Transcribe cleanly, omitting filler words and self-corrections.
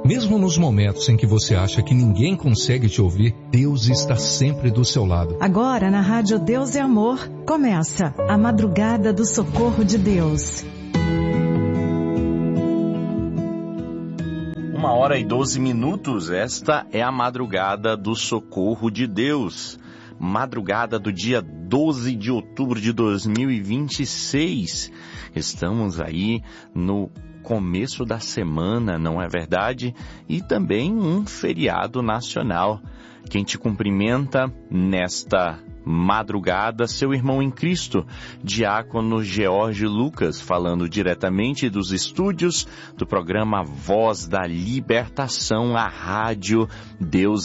Mesmo nos momentos em que você acha que ninguém consegue te ouvir, Deus está sempre do seu lado. Agora na Rádio Deus é Amor, começa a Madrugada do Socorro de Deus. 1h12, esta é a Madrugada do Socorro de Deus. Madrugada do dia 12 de outubro de 2026. Estamos aí no começo da semana, não é verdade? E também um feriado nacional. Quem te cumprimenta nesta madrugada, seu irmão em Cristo, diácono George Lucas, falando diretamente dos estúdios do programa Voz da Libertação, a Rádio Deus